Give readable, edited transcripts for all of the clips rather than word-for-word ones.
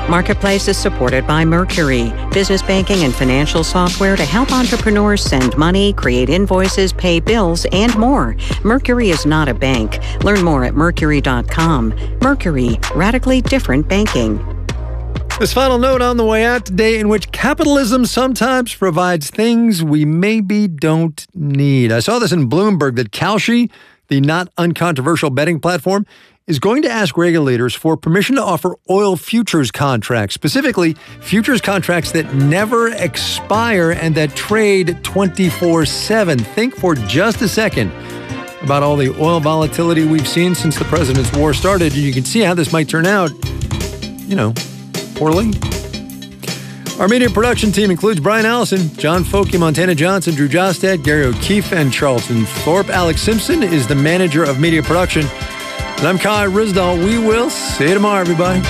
Marketplace is supported by Mercury, business banking and financial software to help entrepreneurs send money, create invoices, pay bills, and more. Mercury is not a bank. Learn more at Mercury.com. Mercury, radically different banking. This final note on the way out today, in which capitalism sometimes provides things we maybe don't need. I saw this in Bloomberg that Kalshi, the not uncontroversial betting platform, is going to ask regulators for permission to offer oil futures contracts, specifically futures contracts that never expire and that trade 24/7. Think for just a second about all the oil volatility we've seen since the president's war started, and you can see how this might turn out, poorly. Our media production team includes Brian Allison, John Folke, Montana Johnson, Drew Jostad, Gary O'Keefe, and Charlton Thorpe. Alex Simpson is the manager of media production. And I'm Kai Risdall. We will see you tomorrow, everybody.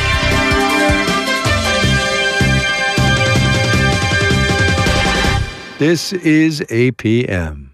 This is APM.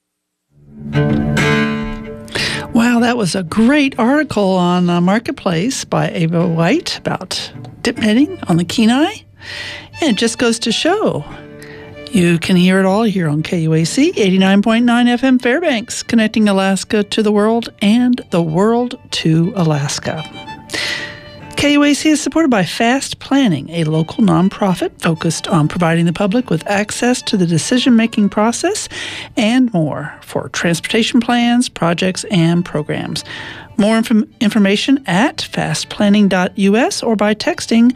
Wow, that was a great article on Marketplace by Ava White about dip netting on the Kenai. And it just goes to show you can hear it all here on KUAC 89.9 FM Fairbanks, connecting Alaska to the world and the world to Alaska. KUAC is supported by Fast Planning, a local nonprofit focused on providing the public with access to the decision-making process and more for transportation plans, projects, and programs. More information at fastplanning.us or by texting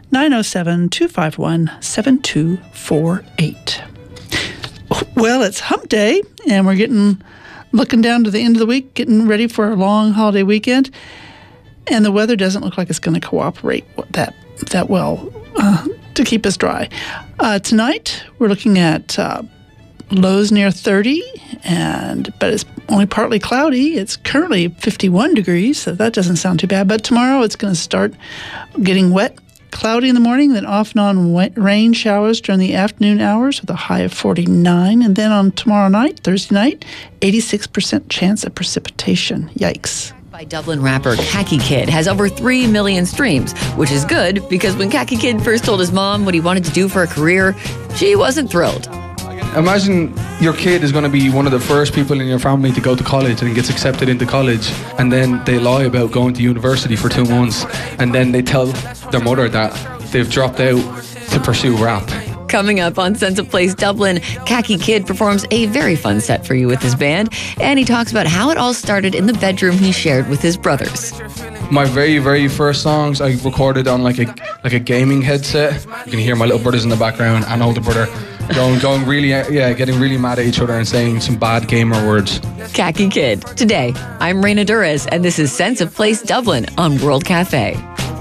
907-251-7248. Well, it's hump day, and we're looking down to the end of the week, getting ready for a long holiday weekend, and the weather doesn't look like it's going to cooperate that well to keep us dry. Tonight, we're looking at lows near 30, but it's only partly cloudy. It's currently 51 degrees, so that doesn't sound too bad. But tomorrow it's going to start getting wet, cloudy in the morning, then off and on rain showers during the afternoon hours with a high of 49. And then on tomorrow night, Thursday night, 86% chance of precipitation. Yikes. By Dublin rapper Khaki Kid has over 3 million streams, which is good because when Khaki Kid first told his mom what he wanted to do for a career, she wasn't thrilled. Imagine your kid is going to be one of the first people in your family to go to college and gets accepted into college, and then they lie about going to university for 2 months, and then they tell their mother that they've dropped out to pursue rap. Coming up on Sense of Place Dublin, Khaki Kid performs a very fun set for you with his band, and he talks about how it all started in the bedroom he shared with his brothers. My very, very first songs I recorded on like a gaming headset. You can hear my little brothers in the background and older brother going really, getting really mad at each other and saying some bad gamer words. Khaki Kid. Today, I'm Raina Duras, and this is Sense of Place Dublin on World Cafe.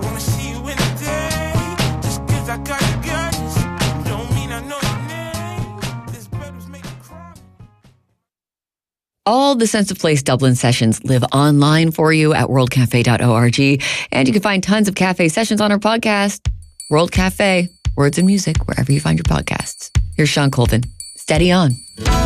All the Sense of Place Dublin sessions live online for you at worldcafe.org, and you can find tons of cafe sessions on our podcast, World Cafe, words and music, wherever you find your podcasts. Here's Sean Colvin. Steady on.